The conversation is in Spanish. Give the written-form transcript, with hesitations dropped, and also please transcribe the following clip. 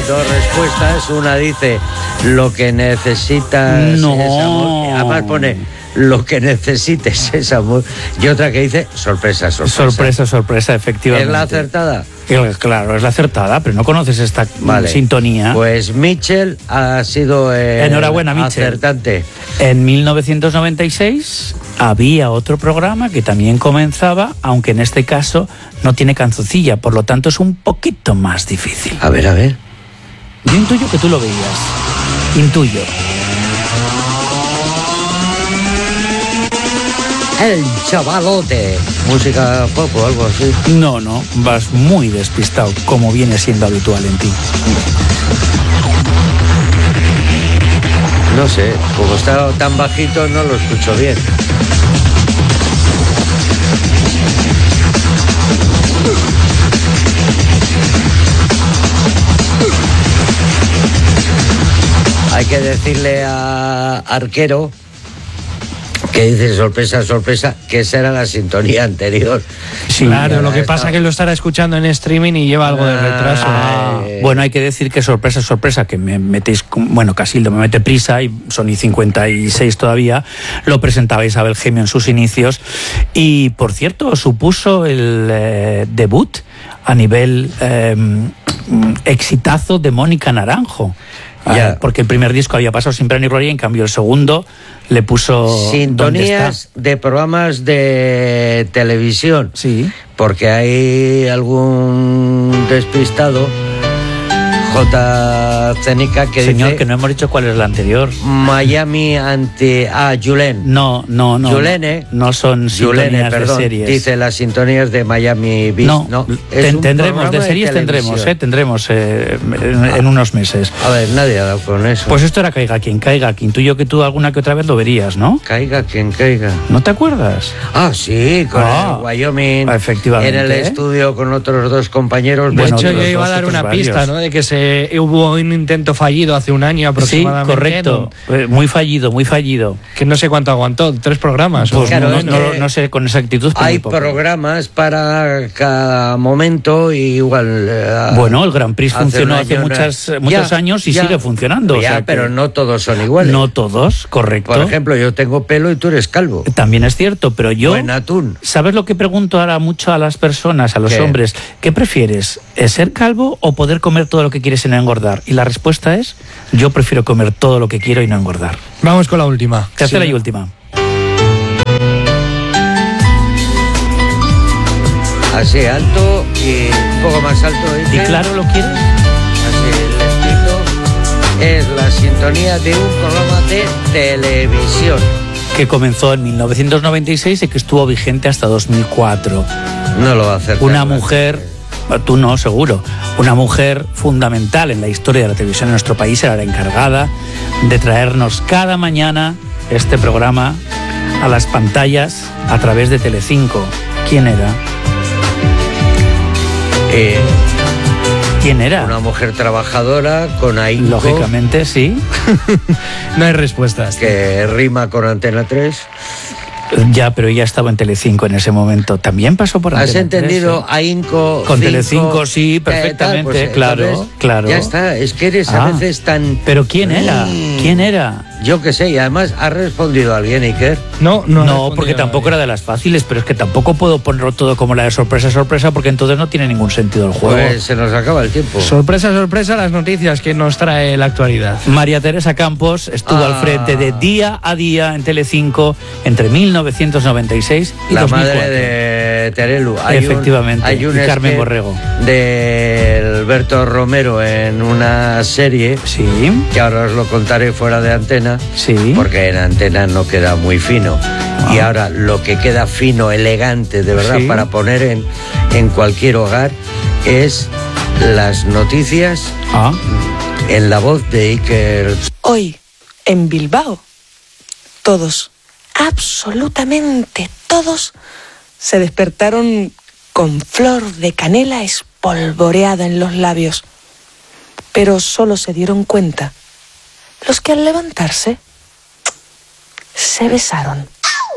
dos respuestas. Una dice lo que necesitas es amor. Además pone lo que necesites es amor. Y otra que dice sorpresa, sorpresa. Sorpresa, sorpresa, efectivamente. ¿Es la acertada? Claro, es la acertada, pero no conoces esta sintonía. Pues Mitchell ha sido enhorabuena, Mitchell. Acertante. En 1996 había otro programa que también comenzaba, aunque en este caso no tiene canzoncilla, por lo tanto es un poquito más difícil. A ver. Yo intuyo que tú lo veías. Intuyo. El chavalote. Música pop o algo así. No, vas muy despistado, como viene siendo habitual en ti. No sé, como está tan bajito no lo escucho bien. Hay que decirle a Arquero que dice sorpresa, sorpresa, que esa era la sintonía anterior. Sí, claro, lo que pasa es que lo estará escuchando en streaming y lleva algo de retraso. Bueno, hay que decir que sorpresa, sorpresa, que me metéis, Casildo me mete prisa y son y 56 todavía, lo presentaba Isabel Gemio en sus inicios y, por cierto, supuso el debut a nivel exitazo de Mónica Naranjo. Porque el primer disco había pasado sin pena ni gloria, en cambio el segundo le puso sintonías de programas de televisión. Sí. Porque hay algún despistado, J. Cenica, que señor, dice... que no hemos dicho cuál es la anterior. Miami ante... Julen. No. Julene. No son sintonías de series. Dice las sintonías de Miami Beach. No. Tendremos, de series tendremos en unos meses. A ver, nadie ha dado con eso. Pues esto era Caiga quien caiga. Intuyo que tú alguna que otra vez lo verías, ¿no? Caiga quien caiga. ¿No te acuerdas? Sí, con el Wyoming. Efectivamente. En el estudio con otros dos compañeros. De hecho, yo iba a dar una pista, ¿no? De que hubo un intento fallido hace un año aproximadamente. Sí, correcto. Muy fallido. Que no sé cuánto aguantó, 3 programas. Pues claro, no sé con exactitud. Hay programas para cada momento y igual... el Grand Prix funcionó hace muchos años y sigue funcionando. Pero no todos son iguales. No todos, correcto. Por ejemplo, yo tengo pelo y tú eres calvo. También es cierto, pero yo... Buen atún. ¿Sabes lo que pregunto ahora mucho a las personas, a los hombres? ¿Qué prefieres? ¿Ser calvo o poder comer todo lo que quieres y no engordar? Y la respuesta es, yo prefiero comer todo lo que quiero y no engordar. Vamos con la última. Tercera y última. Así alto y un poco más alto. ¿Y claro lo quieres? Así el estilo es la sintonía de un programa de televisión. Que comenzó en 1996 y que estuvo vigente hasta 2004. No lo va a hacer. Una mujer... Tú no, seguro. Una mujer fundamental en la historia de la televisión en nuestro país era la encargada de traernos cada mañana este programa a las pantallas a través de Telecinco. ¿Quién era? ¿Quién era? Una mujer trabajadora con ahínco. Lógicamente, sí. No hay respuestas. Que rima con Antena 3. Ya, pero ella estaba en Telecinco en ese momento. También pasó por Antena 3. ¿Has entendido? Ahínco. Con Telecinco, sí, perfectamente. Claro. Ya está, es que eres a veces tan... ¿Pero quién era? ¿Quién era? Yo qué sé, y además ha respondido alguien, Iker. No, porque tampoco era de las fáciles, pero es que tampoco puedo ponerlo todo como la de sorpresa, porque entonces no tiene ningún sentido el juego. Pues se nos acaba el tiempo. Sorpresa, las noticias que nos trae la actualidad. María Teresa Campos estuvo al frente de Día a Día en Telecinco entre 1996 y la 2004. Madre de Terelu. Efectivamente, hay un y Carmen Borrego. De Alberto Romero en una serie, sí, que ahora os lo contaré fuera de antena, sí, porque en antena no queda muy fino. Y ahora lo que queda fino, elegante, de verdad, sí, para poner en cualquier hogar, es las noticias en la voz de Iker. Hoy, en Bilbao, todos, absolutamente todos, se despertaron con flor de canela espolvoreada en los labios. Pero solo se dieron cuenta los que al levantarse se besaron.